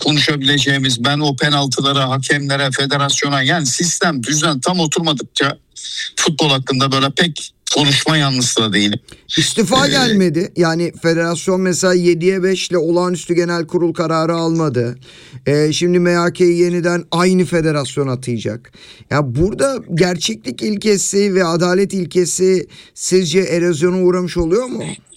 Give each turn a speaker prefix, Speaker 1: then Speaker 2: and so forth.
Speaker 1: konuşabileceğimiz, ben o penaltılara, hakemlere, federasyona, yani sistem, düzen tam oturmadıkça futbol hakkında böyle pek konuşma yanlısı da değilim.
Speaker 2: İstifa gelmedi. Yani federasyon mesela 7'ye 5 ile olağanüstü genel kurul kararı almadı. Şimdi MHK'yi yeniden aynı federasyon atayacak. Ya burada gerçeklik ilkesi ve adalet ilkesi sizce erozyona uğramış oluyor mu?